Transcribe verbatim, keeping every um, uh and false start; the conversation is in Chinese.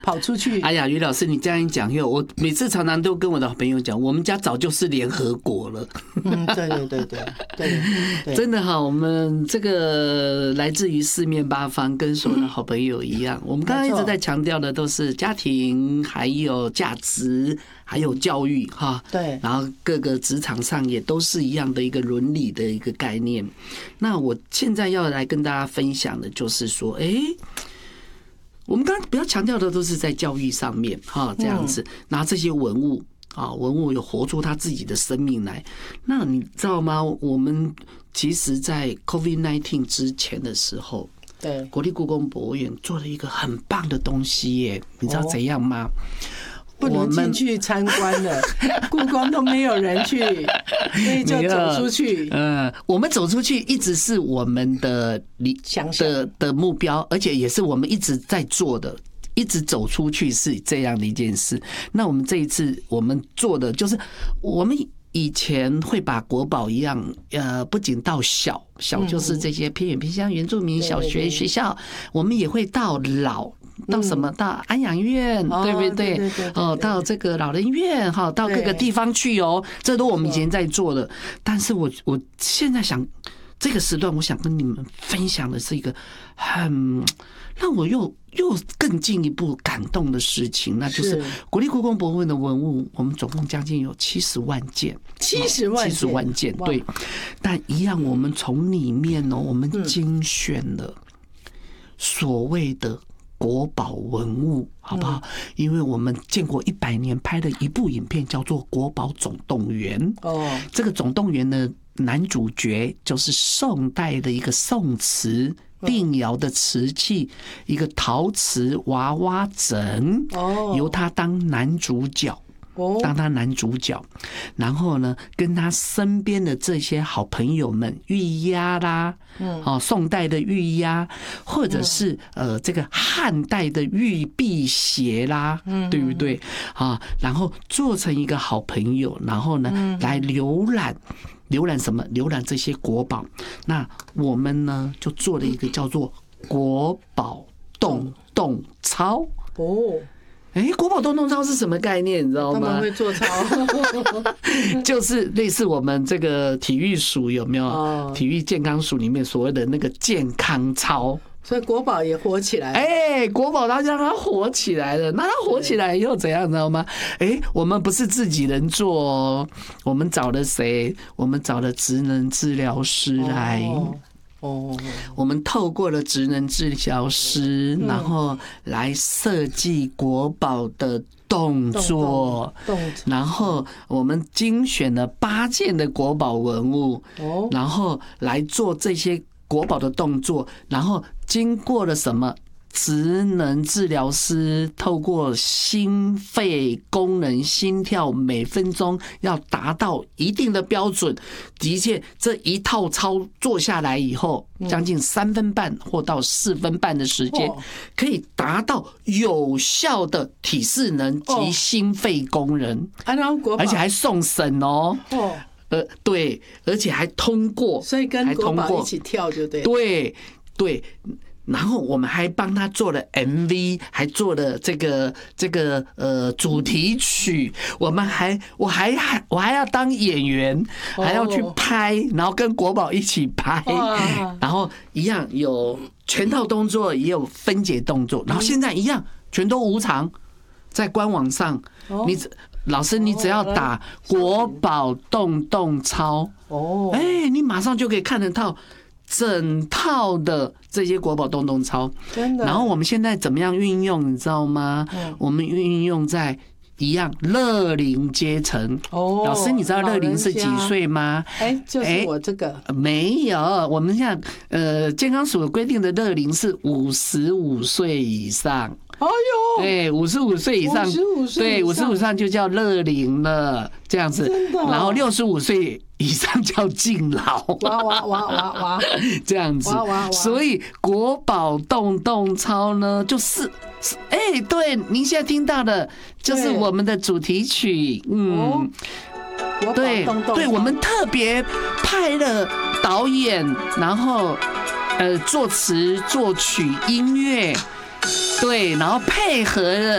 跑出去。 哎呀，于老师，你这样一讲，我每次常常都跟我的好朋友讲，我们家早就是联合国了。 嗯，对对对对对对， 真的哈，我们这个来自于四面八方，跟所有的好朋友一样。我们刚刚一直在强调的都是家庭，还有价值，还有教育哈。 对， 然后各个职场上也都是一样的一个伦理的一个概念。那我现在要来跟大家分享的就是说，哎。我们刚刚比较强调的都是在教育上面哈，这样子拿这些文物啊，文物有活出它自己的生命来。那你知道吗？我们其实，在 COVID 十九 之前的时候， 对， 国立故宫博物院做了一个很棒的东西耶，你知道怎样吗？ 不能进去参观了，故宫都没有人去，所以就走出去。 嗯，我们走出去一直是我们的理的的目标，而且也是我们一直在做的。一直走出去是这样的一件事。那我们这一次我们做的就是，我们以前会把国宝一样，呃，不仅到小小就是这些偏远偏乡原住民小学学校，我们也会到老。到什么？到安养院，对不对？哦，到这个老人院，哈，到各个地方去哦，这都我们以前在做的。但是我我现在想，这个时段，我想跟你们分享的是一个很让我又又更进一步感动的事情，那就是国立故宫博物院的文物，我们总共将近有七十万件， 七十万七十万件，对。但一样，我们从里面呢，我们精选了所谓的国宝文物，好不好？因为我们建国一百年拍的一部影片叫做《国宝总动员》。哦，这个总动员的男主角就是宋代的一个宋瓷定窑的瓷器，一个陶瓷娃娃枕，由他当男主角。当他男主角，然后呢，跟他身边的这些好朋友们，玉鸭啦，哦，宋代的玉鸭，或者是呃这个汉代的玉辟邪啦，对不对？啊，然后做成一个好朋友，然后呢来浏览。浏览什么？浏览这些国宝。那我们呢，就做了一个叫做“国宝洞洞操”。哦。哎，国宝洞洞操是什么概念？你知道吗？ 他们会做操， 就是类似我们这个体育署有没有？体育健康署里面所谓的那个健康操。 所以国宝也火起来了。 哎，国宝它让它火起来了。那它火起来以后怎样，知道吗？哎，我们不是自己人做哦，我们找了谁？我们找了职能治疗师来。哦，我们透过了职能治疗师，然后来设计国宝的动作，然后我们精选了八件的国宝文物，然后来做这些国宝的动作，然后经过了什么？职能治疗师透过心肺功能、心跳每分钟要达到一定的标准，的确这一套操做下来以后，将近三分半或到四分半的时间，可以达到有效的体适能及心肺功能，而且还送审哦。呃，对，而且还通过， 所以跟国宝一起跳就对， 对对。然后我们还帮他做了 M V， 还做了这个这个呃主题曲。我们还我还还我还要当演员，还要去拍，然后跟国宝一起拍，然后一样有全套动作，也有分解动作。然后现在一样全都无偿，在官网上，你老师你只要打国宝动动操，哦，哎，你马上就可以看得到。整套的这些国宝动动操，真的。然后我们现在怎么样运用，你知道吗？嗯、我们运用在一样乐龄阶层。哦，老师，你知道乐龄是几岁吗？ 哎，就是我这个、 欸、没有，我们像呃健康署规定的乐龄是五十五岁以上。 哎呦， 对，五十五岁以上，对，五十五上就叫乐龄了，这样子。然后六十五岁以上叫敬老。 哇哇哇哇哇， 这样子。哇哇哇！所以国宝动动操呢，就是哎、欸，对，您现在听到的就是我们的主题曲，嗯。对对，我们特别派了导演，然后呃作词、作曲、音乐。对，然后配合了